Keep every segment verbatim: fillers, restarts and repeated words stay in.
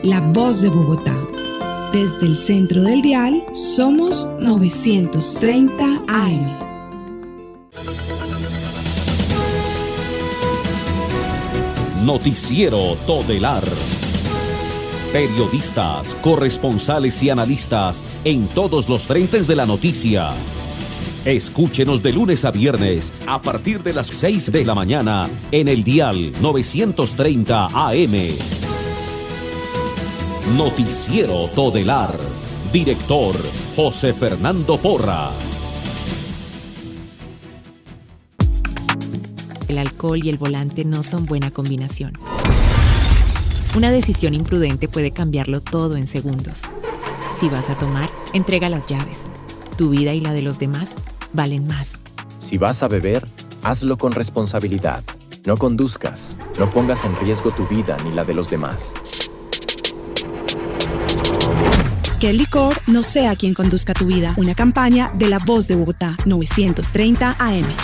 la voz de Bogotá. Desde el centro del dial, somos novecientos treinta A M. Noticiero Todelar. Periodistas, corresponsales y analistas en todos los frentes de la noticia. Escúchenos de lunes a viernes a partir de las seis de la mañana en el dial novecientos treinta A M. Noticiero Todelar. Director José Fernando Porras. El alcohol y el volante no son buena combinación. Una decisión imprudente puede cambiarlo todo en segundos. Si vas a tomar, entrega las llaves. Tu vida y la de los demás valen más. Si vas a beber, hazlo con responsabilidad. No conduzcas, no pongas en riesgo tu vida ni la de los demás. Que el licor no sea quien conduzca tu vida. Una campaña de La Voz de Bogotá, novecientos treinta A M.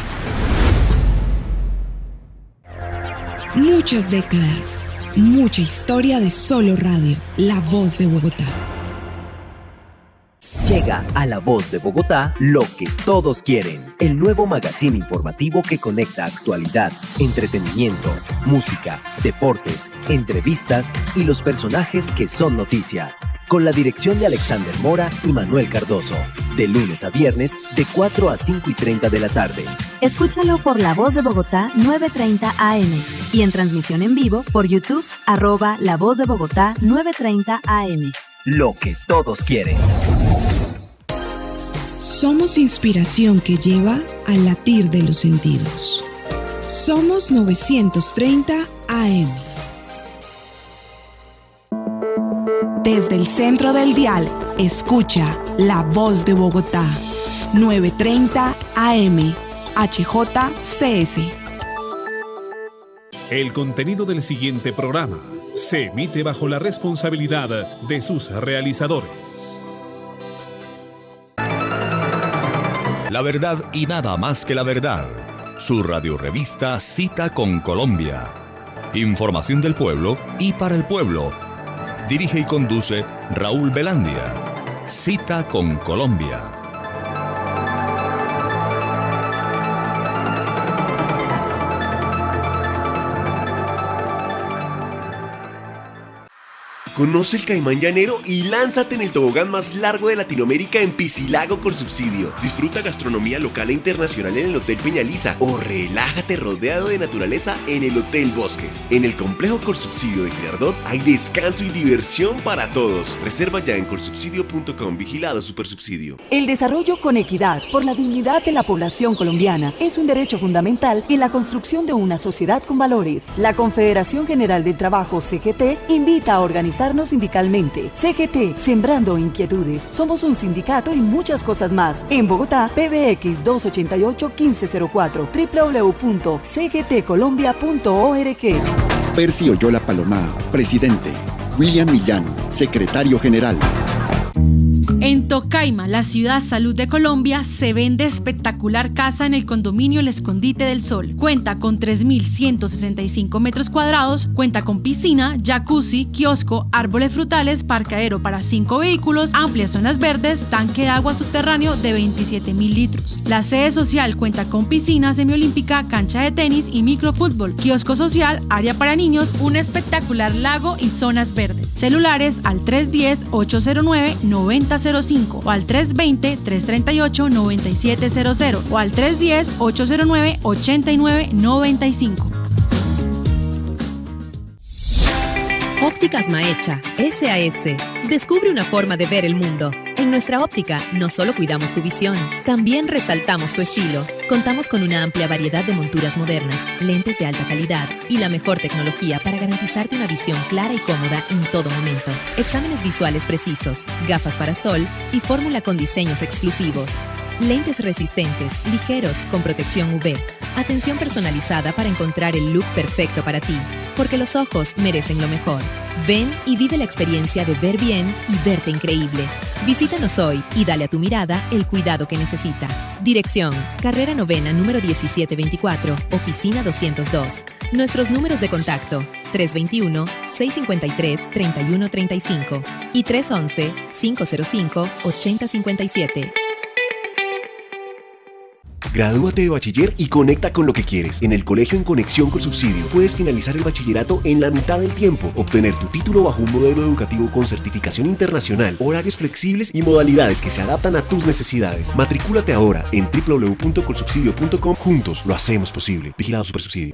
Muchas décadas, mucha historia de solo radio. La Voz de Bogotá. Llega a La Voz de Bogotá lo que todos quieren. El nuevo magazine informativo que conecta actualidad, entretenimiento, música, deportes, entrevistas y los personajes que son noticia. Con la dirección de Alexander Mora y Manuel Cardoso. De lunes a viernes, de cuatro a cinco y treinta de la tarde. Escúchalo por La Voz de Bogotá nueve treinta A M y en transmisión en vivo por YouTube, arroba La Voz de Bogotá nueve treinta A M. Lo que todos quieren. Somos inspiración que lleva al latir de los sentidos. Somos novecientos treinta A M. Desde el centro del dial, escucha La Voz de Bogotá, novecientos treinta A M, H J C S. El contenido del siguiente programa se emite bajo la responsabilidad de sus realizadores. La verdad y nada más que la verdad. Su radiorevista Cita con Colombia. Información del pueblo y para el pueblo. Dirige y conduce Raúl Velandia. Cita con Colombia. Conoce el Caimán Llanero y lánzate en el tobogán más largo de Latinoamérica en Piscilago con subsidio. Disfruta gastronomía local e internacional en el Hotel Peñaliza o relájate rodeado de naturaleza en el Hotel Bosques. En el complejo Colsubsidio de Girardot hay descanso y diversión para todos. Reserva ya en colsubsidio punto com. Vigilado Supersubsidio. El desarrollo con equidad por la dignidad de la población colombiana es un derecho fundamental en la construcción de una sociedad con valores. La Confederación General del Trabajo, C G T, invita a organizar sindicalmente. C G T, Sembrando Inquietudes. Somos un sindicato y muchas cosas más. En Bogotá, P B X dos ocho ocho, uno cinco cero cuatro, w w w punto c g t colombia punto org. Percy Oyola Palomá, presidente. William Millán, secretario general. En Tocaima, la ciudad salud de Colombia, se vende espectacular casa en el condominio El Escondite del Sol. Cuenta con tres mil ciento sesenta y cinco metros cuadrados, cuenta con piscina, jacuzzi, kiosco, árboles frutales, parqueadero para cinco vehículos, amplias zonas verdes, tanque de agua subterráneo de veintisiete mil litros. La sede social cuenta con piscina semiolímpica, cancha de tenis y microfútbol, kiosco social, área para niños, un espectacular lago y zonas verdes. Celulares al tres uno cero, ocho cero nueve, nueve cero cero cinco o al tres dos cero, tres tres ocho, nueve siete cero cero o al tres uno cero, ocho cero nueve, ocho nueve nueve cinco. Ópticas Maecha, S A S. Descubre una forma de ver el mundo. En nuestra óptica, no solo cuidamos tu visión, también resaltamos tu estilo. Contamos con una amplia variedad de monturas modernas, lentes de alta calidad y la mejor tecnología para garantizarte una visión clara y cómoda en todo momento. Exámenes visuales precisos, gafas para sol y fórmula con diseños exclusivos. Lentes resistentes, ligeros, con protección U V. Atención personalizada para encontrar el look perfecto para ti. Porque los ojos merecen lo mejor. Ven y vive la experiencia de ver bien y verte increíble. Visítanos hoy y dale a tu mirada el cuidado que necesita. Dirección: Carrera Novena, número diecisiete veinticuatro, Oficina doscientos dos. Nuestros números de contacto: tres dos uno, seis cinco tres, tres uno tres cinco y tres uno uno, cinco cero cinco, ocho cero cinco siete. Gradúate de bachiller y conecta con lo que quieres. En el colegio En Conexión con Subsidio puedes finalizar el bachillerato en la mitad del tiempo, obtener tu título bajo un modelo educativo con certificación internacional, horarios flexibles y modalidades que se adaptan a tus necesidades. Matricúlate ahora en doble u doble u doble u punto colsubsidio punto com. Juntos lo hacemos posible. Vigilado Supersubsidio.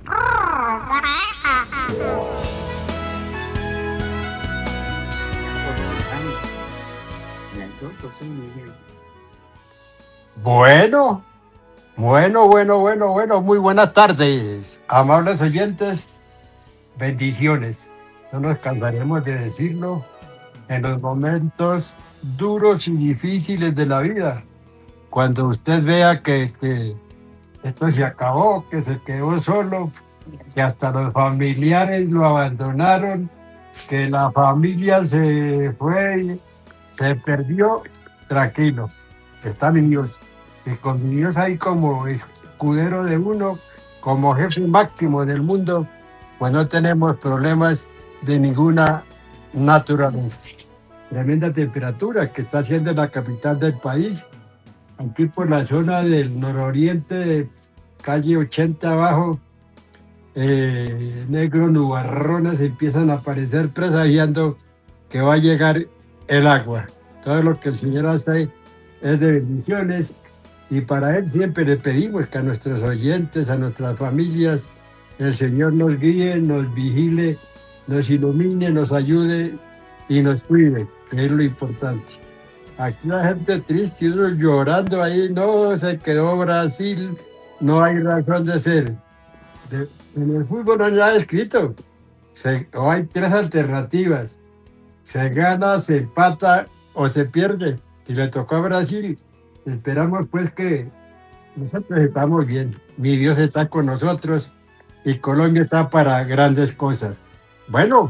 Bueno, bueno, bueno, bueno, bueno, muy buenas tardes, amables oyentes, bendiciones. No nos cansaremos de decirlo en los momentos duros y difíciles de la vida. Cuando usted vea que este, esto se acabó, que se quedó solo, que hasta los familiares lo abandonaron, que la familia se fue, se perdió, tranquilo, está mi Dios. Y con Dios ahí como escudero de uno, como jefe máximo del mundo, pues no tenemos problemas de ninguna naturaleza. Tremenda temperatura que está haciendo la capital del país, aquí por la zona del nororiente, de calle ochenta abajo, eh, negros nubarrones empiezan a aparecer presagiando que va a llegar el agua. Todo lo que el Señor hace es de bendiciones. Y para Él siempre le pedimos que a nuestros oyentes, a nuestras familias, el Señor nos guíe, nos vigile, nos ilumine, nos ayude y nos cuide, que es lo importante. Aquí la gente triste, uno llorando ahí, no, se quedó Brasil, no hay razón de ser. De, en el fútbol no hay nada escrito, se, o hay tres alternativas, se gana, se empata o se pierde, y le tocó a Brasil. Esperamos pues que nosotros estamos bien, mi Dios está con nosotros y Colombia está para grandes cosas. Bueno,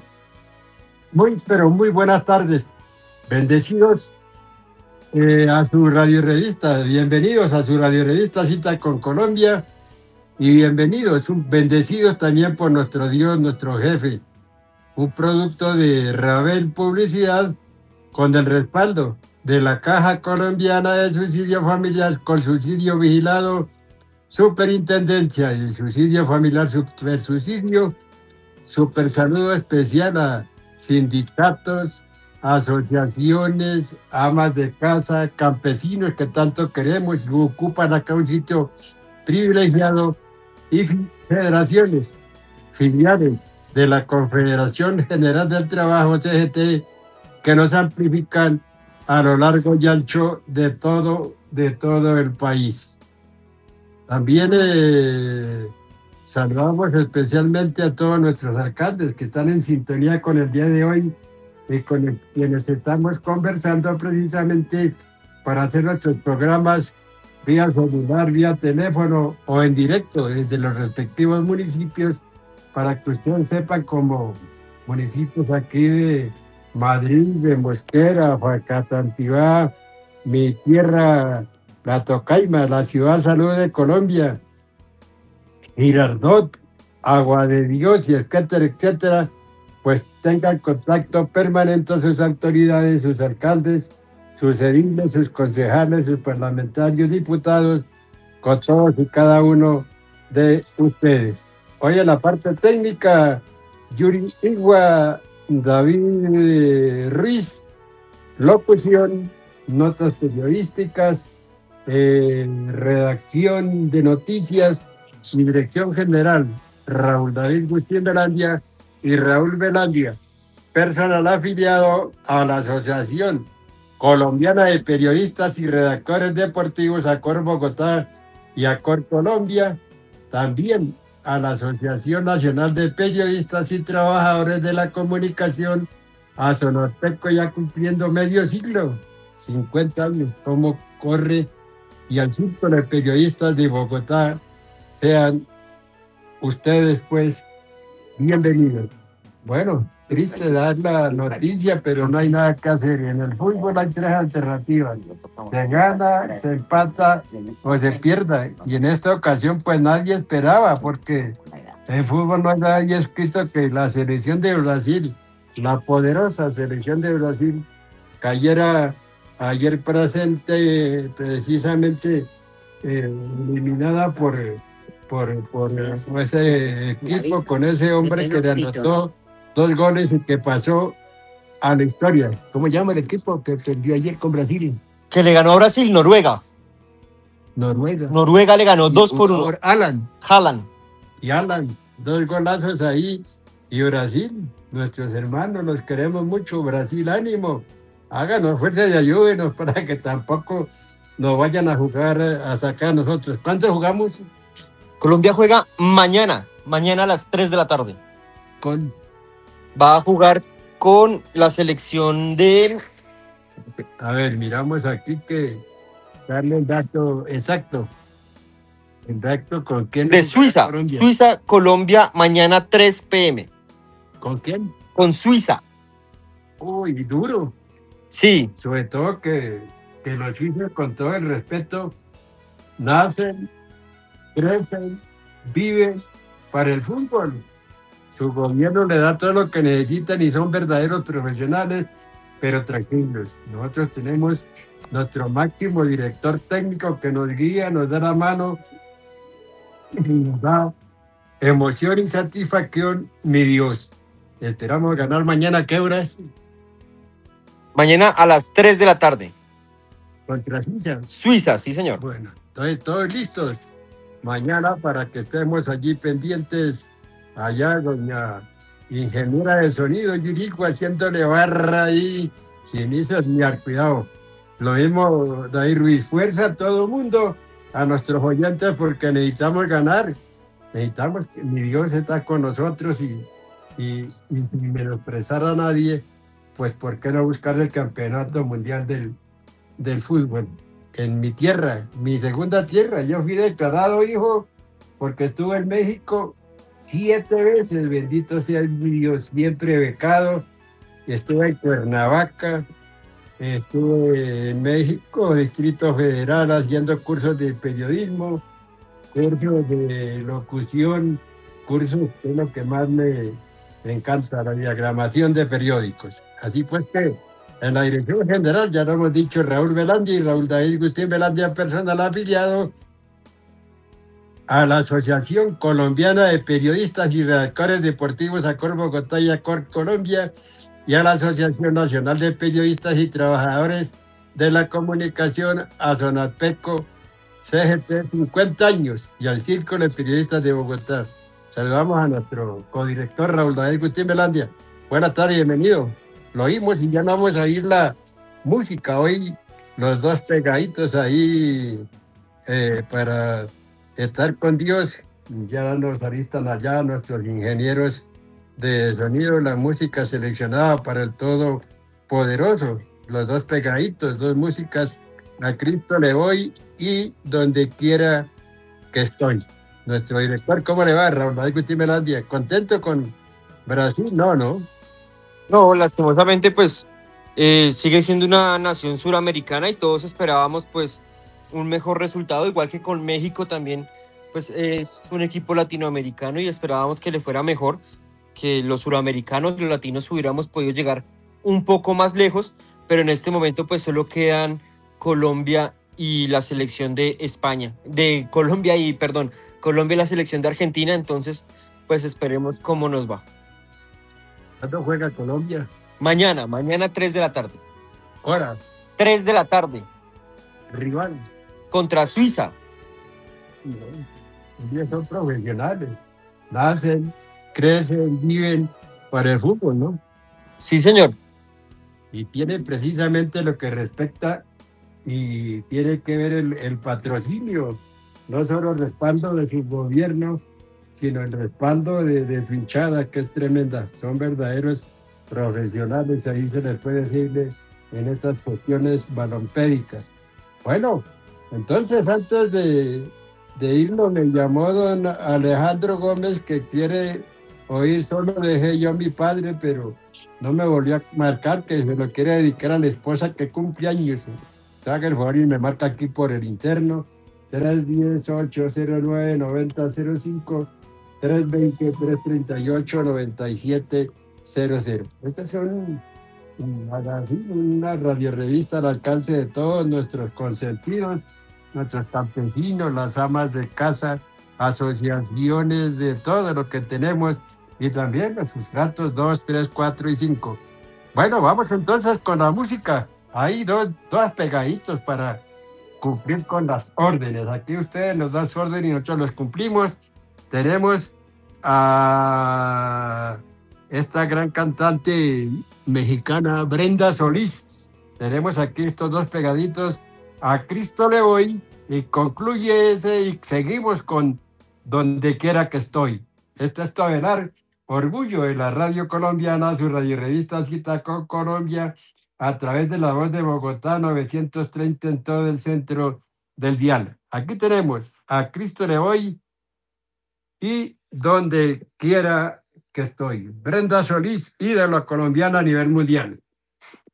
muy pero muy buenas tardes, bendecidos eh, a su radio revista, bienvenidos a su radio revista Cita con Colombia y bienvenidos, bendecidos también por nuestro Dios, nuestro jefe, un producto de Ravel Publicidad con el respaldo de la Caja Colombiana de Subsidio Familiar con Subsidio Vigilado, Superintendencia y Subsidio Familiar Super Subsidio, super saludo especial a sindicatos, asociaciones, amas de casa, campesinos que tanto queremos y ocupan acá un sitio privilegiado y federaciones, filiales de la Confederación General del Trabajo, C G T, que nos amplifican a lo largo y ancho de todo, de todo el país. También eh, saludamos especialmente a todos nuestros alcaldes que están en sintonía con el día de hoy y con el, quienes estamos conversando precisamente para hacer nuestros programas vía celular, vía teléfono o en directo desde los respectivos municipios para que ustedes sepan como municipios aquí de Madrid, de Mosquera, Facatantibá, mi tierra, la Tocaima, la ciudad salud de Colombia, Girardot, Agua de Dios y etcétera, etcétera, pues tengan contacto permanente a sus autoridades, sus alcaldes, sus ediles, sus concejales, sus parlamentarios, diputados, con todos y cada uno de ustedes. Hoy en la parte técnica, Yuri Igua, David Ruiz, locución, notas periodísticas, eh, redacción de noticias y dirección general, Raúl David Gustín Velandia y Raúl Velandia, personal afiliado a la Asociación Colombiana de Periodistas y Redactores Deportivos, ACOR Bogotá y ACOR Colombia, también a la Asociación Nacional de Periodistas y Trabajadores de la Comunicación, a Sonorteco, ya cumpliendo medio siglo, cincuenta años, cómo corre, y al Círculo de Periodistas de Bogotá. Sean ustedes, pues, bienvenidos. Bueno, triste dar la noticia, pero no hay nada que hacer. En el fútbol hay tres alternativas: se gana, se empata o se pierda. Y en esta ocasión, pues nadie esperaba, porque En fútbol no hay nada escrito que la selección de Brasil, la poderosa selección de Brasil, cayera ayer presente precisamente eh, eliminada por, por, por ese equipo, con ese hombre que le anotó dos goles y que pasó a la historia. ¿Cómo llama el equipo que perdió ayer con Brasil? Que le ganó a Brasil, Noruega. Noruega. Noruega le ganó dos por uno. Alan. Haaland. Y Alan, dos golazos ahí. Y Brasil, nuestros hermanos, los queremos mucho. Brasil, ánimo. Háganos fuerza y ayúdenos para que tampoco nos vayan a jugar, a sacar a nosotros. ¿Cuánto jugamos? Colombia juega mañana, mañana a las tres de la tarde. Con... Va a jugar con la selección de... A ver, miramos aquí que darle el dato exacto. El dato con quién. De Suiza. Colombia. Suiza, Colombia, mañana tres pe eme. ¿Con quién? Con Suiza. Uy, duro. Sí. Sobre todo que, que los suizos, con todo el respeto, nacen, crecen, viven para el fútbol. Su gobierno le da todo lo que necesitan y son verdaderos profesionales, pero tranquilos. Nosotros tenemos nuestro máximo director técnico que nos guía, nos da la mano y nos da emoción y satisfacción, mi Dios. Esperamos ganar mañana. ¿Qué hora es? Mañana a las tres de la tarde. ¿Contra Suiza? Suiza, sí, señor. Bueno, entonces todos listos. Mañana para que estemos allí pendientes. Allá, doña ingeniera de sonido, Yuriko, haciéndole barra ahí, sin isas ni al cuidado. Lo mismo, David Ruiz, fuerza a todo mundo, a nuestros oyentes, porque necesitamos ganar. Necesitamos que mi Dios está con nosotros y, y, y sin menosprezar a nadie, pues ¿por qué no buscar el campeonato mundial del, del fútbol? En mi tierra, mi segunda tierra, yo fui declarado hijo porque estuve en México siete veces, bendito sea mi Dios, siempre becado. Estuve en Cuernavaca, estuve en México, Distrito Federal, haciendo cursos de periodismo, cursos de locución, cursos que es lo que más me, me encanta, la diagramación de periódicos. Así pues que en la dirección general, ya lo hemos dicho, Raúl Velandia y Raúl David Gustín Velandia, personal afiliado a la Asociación Colombiana de Periodistas y Redactores Deportivos, ACOR Bogotá y ACOR Colombia, y a la Asociación Nacional de Periodistas y Trabajadores de la Comunicación, ASONAPECO, C G T, cincuenta años, y al Círculo de Periodistas de Bogotá. Saludamos a nuestro codirector Raúl David Gustín Velandia. Buenas tardes, bienvenido. Lo oímos y ya no vamos a oír la música hoy, los dos pegaditos ahí eh, para estar con Dios. Ya nos aristan allá nuestros ingenieros de sonido, la música seleccionada para el Todopoderoso, los dos pegaditos, dos músicas, a Cristo le voy y donde quiera que estoy. Nuestro director, ¿cómo le va, Raúl David Gustín Velandia? ¿Contento con Brasil? No, no. No, lastimosamente, pues, eh, sigue siendo una nación suramericana y todos esperábamos, pues, un mejor resultado, igual que con México también, pues, es un equipo latinoamericano y esperábamos que le fuera mejor, que los suramericanos, los latinos, hubiéramos podido llegar un poco más lejos, pero en este momento, pues, solo quedan Colombia y la selección de España, de Colombia y, perdón, Colombia y la selección de Argentina, entonces, pues, esperemos cómo nos va. ¿Cuándo juega Colombia? Mañana, mañana tres de la tarde. ¿Hora? tres de la tarde. ¿Rival? Contra Suiza. Ellos son profesionales. Nacen, crecen, viven para el fútbol, ¿no? Sí, señor. Y tienen precisamente lo que respecta y tiene que ver el, el patrocinio, no solo el respaldo de su gobierno, sino el respaldo de, de su hinchada, que es tremenda. Son verdaderos profesionales, ahí se les puede decirle en estas cuestiones balompédicas. Bueno, entonces antes de, de irnos me llamó don Alejandro Gómez, que quiere oír Solo dejé yo a mi padre, pero no me volvió a marcar, que se lo quiere dedicar a la esposa que cumple años. Haga el favor y me marca aquí por el interno, tres uno cero, ocho cero nueve, nueve cero cero cinco, tres dos cero, tres tres ocho, nueve siete cero cero. Estas son una, una radiorevista al alcance de todos nuestros consentidos, nuestros campesinos, las amas de casa, asociaciones de todo lo que tenemos y también los sustratos dos, tres, cuatro y cinco. Bueno, vamos entonces con la música. Hay dos, dos pegaditos para cumplir con las órdenes. Aquí ustedes nos dan su orden y nosotros los cumplimos. Tenemos a esta gran cantante mexicana Brenda Solís. Tenemos aquí estos dos pegaditos. A Cristo le voy y concluye ese y seguimos con Donde quiera que estoy. Este es Tobelar, orgullo de la radio colombiana, su radio revista Cita con Colombia, a través de La Voz de Bogotá novecientos treinta en todo el centro del dial. Aquí tenemos a Cristo le voy y Donde quiera que estoy. Brenda Solís, ídola colombiana a nivel mundial.